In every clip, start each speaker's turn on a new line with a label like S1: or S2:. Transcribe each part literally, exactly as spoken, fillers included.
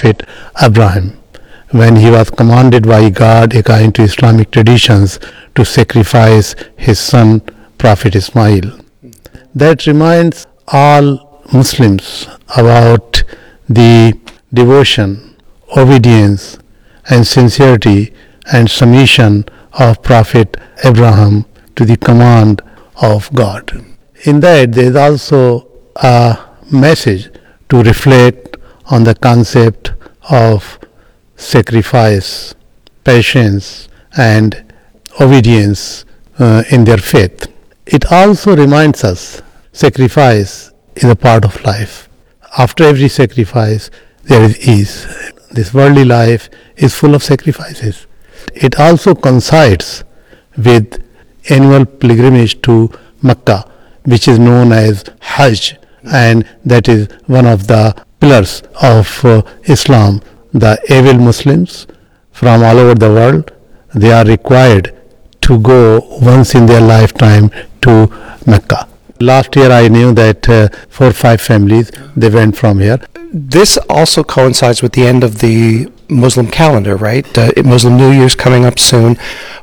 S1: Prophet Abraham, when he was commanded by God, according to Islamic traditions, to sacrifice his son, Prophet Ismail. That reminds all Muslims about the devotion, obedience, and sincerity and submission of Prophet Abraham to the command of God. In that, there is also a message to reflect on the concept of sacrifice, patience, and obedience uh, in their faith. It also reminds us sacrifice is a part of life. After every sacrifice, there is ease. This worldly life is full of sacrifices. It also coincides with annual pilgrimage to Mecca, which is known as Hajj, and that is one of the pillars of uh, Islam. The able Muslims from all over the world, they are required to go once in their lifetime to Mecca. Last year I knew that uh, four or five families, they went from here.
S2: This also coincides with the end of the Muslim calendar, right? Uh, Muslim New Year's coming up soon.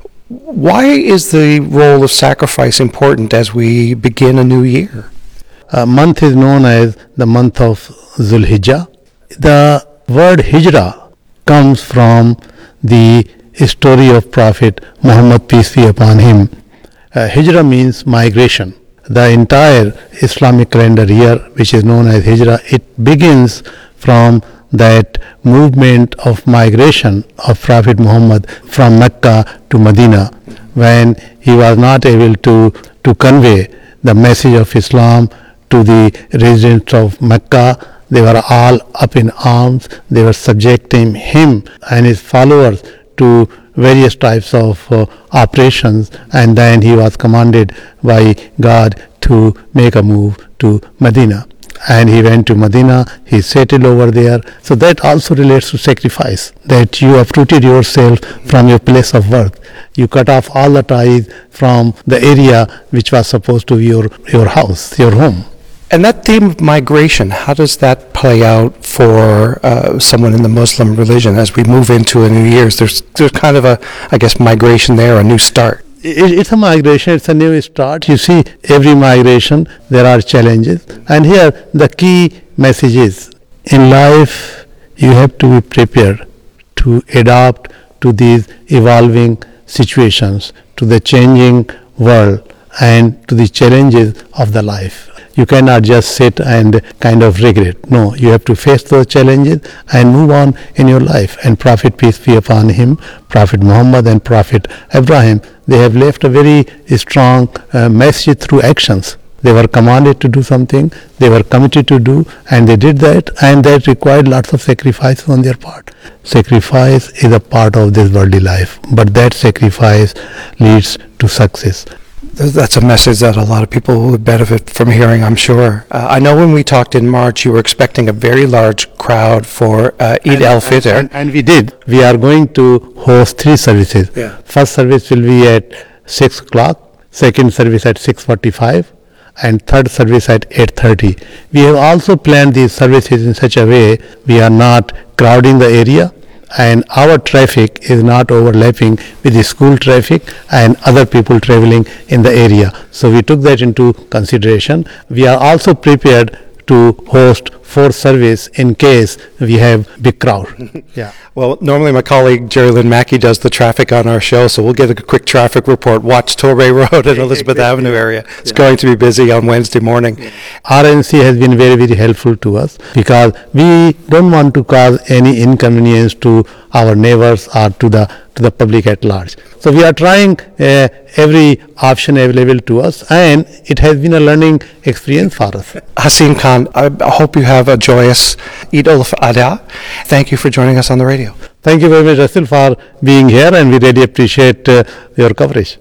S2: Why is the role of sacrifice important as we begin a new year?
S1: A month is known as the month of Zulhijjah. The word Hijrah comes from the story of Prophet Muhammad, peace be upon him. Uh, Hijrah means migration. The entire Islamic calendar year, which is known as Hijrah, it begins from that movement of migration of Prophet Muhammad from Mecca to Medina, when he was not able to, to convey the message of Islam to the residents of Mecca. They were all up in arms. They were subjecting him and his followers to various types of uh, operations, and then he was commanded by God to make a move to Medina. And he went to Medina, he settled over there. So that also relates to sacrifice, that you uprooted yourself from your place of work. You cut off all the ties from the area which was supposed to be your, your house, your home.
S2: And that theme of migration, how does that play out for uh, someone in the Muslim religion as we move into a new year? There's, there's kind of a, I guess, migration there, a new start.
S1: It, it's a migration, it's a new start. You see, every migration, there are challenges. And here, the key message is, in life, you have to be prepared to adapt to these evolving situations, to the changing world, and to the challenges of the life. You cannot just sit and kind of regret. No, you have to face those challenges and move on in your life. And Prophet, peace be upon him, Prophet Muhammad and Prophet Abraham, they have left a very strong uh, message through actions. They were commanded to do something, they were committed to do, and they did that, and that required lots of sacrifice on their part. Sacrifice is a part of this worldly life, but that sacrifice leads to success.
S2: That's a message that a lot of people would benefit from hearing, I'm sure. Uh, I know when we talked in March, you were expecting a very large crowd for uh, Eid al-Fitr.
S1: And, and we did. We are going to host three services.
S2: Yeah.
S1: First service will be at six o'clock, second service at six forty-five, and third service at eight thirty. We have also planned these services in such a way we are not crowding the area, and our traffic is not overlapping with the school traffic and other people traveling in the area. So we took that into consideration. We are also prepared to host fourth service in case we have big crowd. Yeah.
S2: Well, normally my colleague Jerry Lynn Mackey does the traffic on our show, so we'll get a quick traffic report. Watch Torbay Road and Elizabeth Avenue area. It's yeah. going to be busy on Wednesday morning. Yeah.
S1: R N C has been very, very helpful to us because we don't want to cause any inconvenience to our neighbors or to the to the public at large. So we are trying uh, every option available to us, and it has been a learning experience for us.
S2: Hasim Khan, I hope you have a joyous Eid al-Adha. Thank you for joining us on the radio.
S1: Thank you very much, Russell, for being here, and we really appreciate uh, your coverage.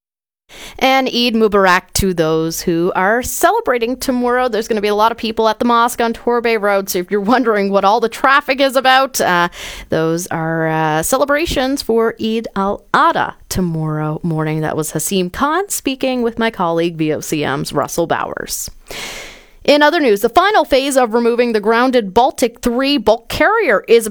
S3: And Eid Mubarak to those who are celebrating tomorrow. There's going to be a lot of people at the mosque on Torbay Road, so if you're wondering what all the traffic is about, uh, those are uh, celebrations for Eid al-Adha tomorrow morning. That was Hasim Khan speaking with my colleague V O C M's Russell Bowers. In other news, the final phase of removing the grounded Baltic three bulk carrier is